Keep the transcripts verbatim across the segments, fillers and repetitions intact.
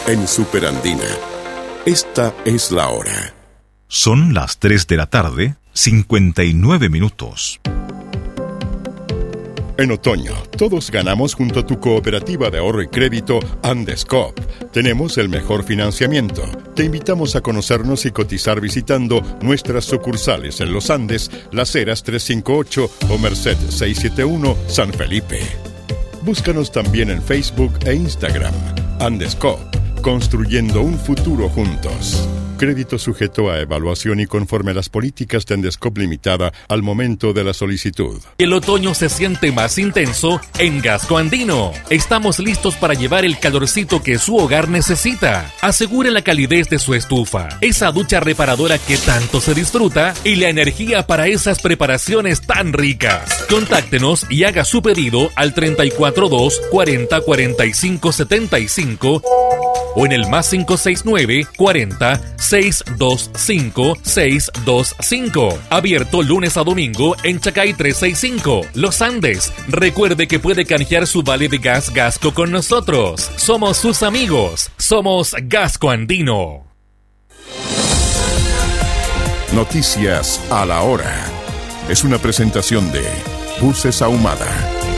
en Superandina. Esta es la hora. Son las tres de la tarde, cincuenta y nueve minutos. En otoño, todos ganamos junto a tu cooperativa de ahorro y crédito Andescoop. Tenemos el mejor financiamiento. Te invitamos a conocernos y cotizar visitando nuestras sucursales en Los Andes, Las Heras trescientos cincuenta y ocho o Merced seiscientos setenta y uno, San Felipe. Búscanos también en Facebook e Instagram. Andescoop, construyendo un futuro juntos. Crédito sujeto a evaluación y conforme a las políticas de Andescoop Limitada al momento de la solicitud. El otoño se siente más intenso en Gasco Andino. Estamos listos para llevar el calorcito que su hogar necesita. Asegure la calidez de su estufa, esa ducha reparadora que tanto se disfruta y la energía para esas preparaciones tan ricas. Contáctenos y haga su pedido al treinta y cuatro dos, cuarenta, cuarenta y cinco, setenta y cinco o en el más cinco seis nueve, cuarenta, seiscientos veinticinco, seiscientos veinticinco. Abierto lunes a domingo en Chacay trescientos sesenta y cinco, Los Andes. Recuerde que puede canjear su vale de gas Gasco con nosotros. Somos sus amigos. Somos Gasco Andino. Noticias a la hora. Es una presentación de Buses Ahumada.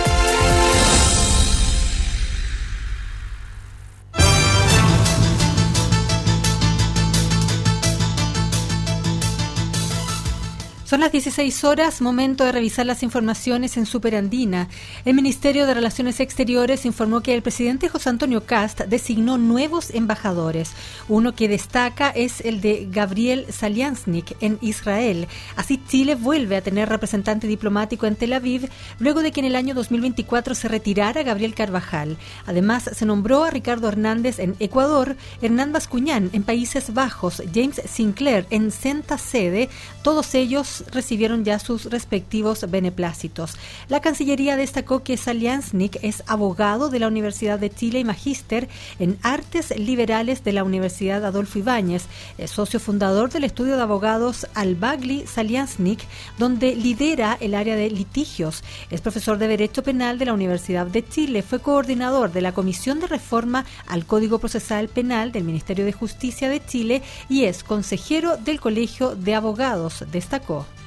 Son las dieciséis horas, momento de revisar las informaciones en Superandina. El Ministerio de Relaciones Exteriores informó que el presidente José Antonio Kast designó nuevos embajadores. Uno que destaca es el de Gabriel Saliansnik en Israel. Así, Chile vuelve a tener representante diplomático en Tel Aviv, luego de que en el año dos mil veinticuatro se retirara Gabriel Carvajal. Además, se nombró a Ricardo Hernández en Ecuador, Hernán Bascuñán en Países Bajos, James Sinclair en Santa Sede, todos ellos recibieron ya sus respectivos beneplácitos. La Cancillería destacó que Saliansnik es abogado de la Universidad de Chile y magíster en Artes Liberales de la Universidad Adolfo Ibáñez. Es socio fundador del estudio de abogados Al-Bagli Saliansnik, donde lidera el área de litigios. Es profesor de Derecho Penal de la Universidad de Chile. Fue coordinador de la Comisión de Reforma al Código Procesal Penal del Ministerio de Justicia de Chile y es consejero del Colegio de Abogados, destacó.